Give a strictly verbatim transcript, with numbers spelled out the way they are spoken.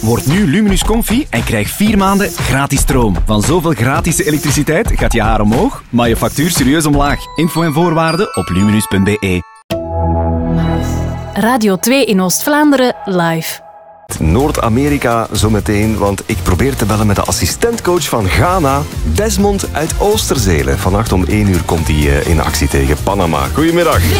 Word nu Luminus Comfy en krijg vier maanden gratis stroom. Van zoveel gratis elektriciteit gaat je haar omhoog, maar je factuur serieus omlaag. Info en voorwaarden op luminus punt b e. Radio twee in Oost-Vlaanderen live. Noord-Amerika zometeen, want ik probeer te bellen met de assistentcoach van Ghana, Desmond uit Oosterzele. Vannacht om één uur komt hij in actie tegen Panama. Goedemiddag.